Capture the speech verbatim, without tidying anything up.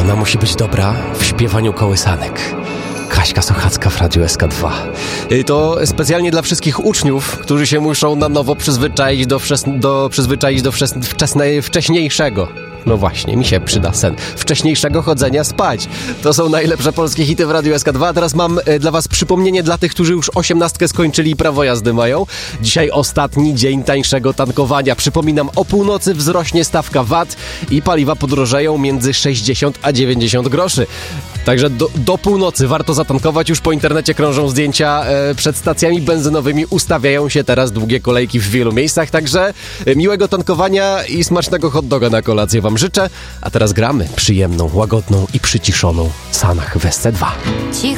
Ona musi być dobra w śpiewaniu kołysanek. Kaśka Sochacka w Radiu S K dwa. To specjalnie dla wszystkich uczniów, którzy się muszą na nowo przyzwyczaić do, wczes- do, przyzwyczaić do wczes- wczesnej, wcześniejszego. No właśnie, mi się przyda sen. Wcześniejszego chodzenia spać. To są najlepsze polskie hity w Radiu S K dwa. A teraz mam e, dla was przypomnienie dla tych, którzy już osiemnastkę skończyli i prawo jazdy mają. Dzisiaj ostatni dzień tańszego tankowania. Przypominam, o północy wzrośnie stawka V A T i paliwa podrożeją między sześćdziesiąt a dziewięćdziesiąt groszy. Także do, do północy warto zatankować. Już po internecie krążą zdjęcia e, przed stacjami benzynowymi. Ustawiają się teraz długie kolejki w wielu miejscach. Także e, miłego tankowania i smacznego hot doga na kolację wam życzę. A teraz gramy przyjemną, łagodną i przyciszoną Sanach w S C dwa. Cicho.